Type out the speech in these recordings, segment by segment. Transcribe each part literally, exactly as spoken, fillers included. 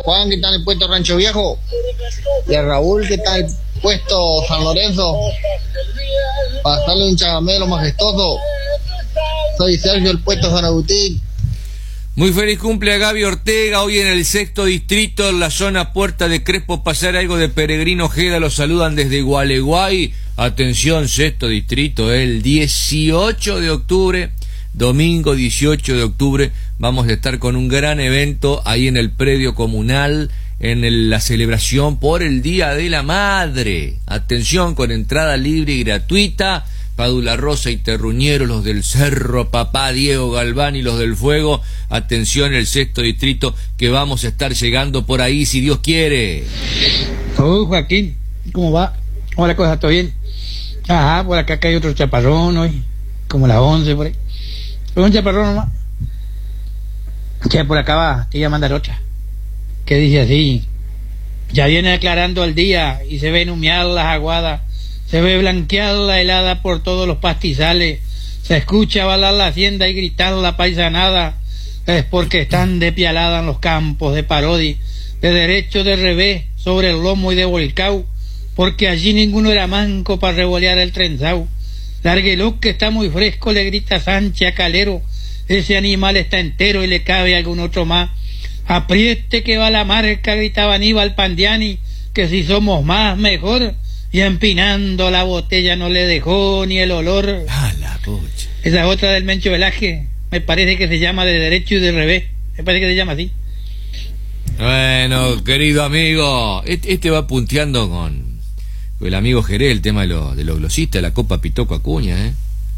Juan, que está en el puesto Rancho Viejo, y a Raúl, que está en el puesto San Lorenzo. Pasarle un chagamelo majestuoso. Soy Sergio, el puesto San Agustín. Muy feliz cumple a Gaby Ortega, hoy en el sexto distrito, en la zona Puerta de Crespo, pasar algo de Peregrino Ojeda, los saludan desde Gualeguay. Atención, sexto distrito, el dieciocho de octubre, domingo dieciocho de octubre, vamos a estar con un gran evento ahí en el predio comunal, en el, la celebración por el Día de la Madre. Atención, con entrada libre y gratuita. Padula Rosa y Terruñero, los del Cerro, Papá Diego Galván y los del Fuego. Atención, el sexto distrito, que vamos a estar llegando por ahí, si Dios quiere. Oh, Joaquín, ¿cómo va? ¿Cómo la cosa? ¿Todo bien? Ajá, por acá que hay otro chaparrón hoy, como las once por ahí. Un chaparrón nomás. Que por acá va, te iba a mandar otra. Que dice así: ya viene aclarando el día y se ven humeadas las aguadas. Se ve blanqueada la helada por todos los pastizales. Se escucha balar la hacienda y gritar la paisanada. Es porque están depialadas los campos de Parodi, de derecho, de revés, sobre el lomo y de volcao, porque allí ninguno era manco para revolear el trenzao. Largueló, que está muy fresco, le grita Sánchez a Calero. Ese animal está entero y le cabe algún otro más. Apriete que va la marca, gritaba Aníbal Pandiani, que si somos más, mejor. Y empinando la botella no le dejó ni el olor. Ah, la pucha. Esa otra del Mencho Velázquez, me parece que se llama de derecho y de revés. Me parece que se llama así. Bueno, querido amigo, este, este va punteando con, con el amigo Jerez, el tema de, lo, de los glosistas, la Copa Pitoco Acuña, ¿eh?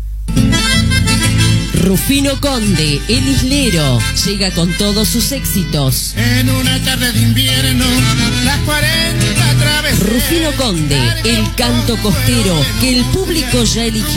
Rufino Conde, el islero, llega con todos sus éxitos. En una tarde de invierno, las cuarenta atravesé. Rufino Conde, el canto costero que el público ya eligió.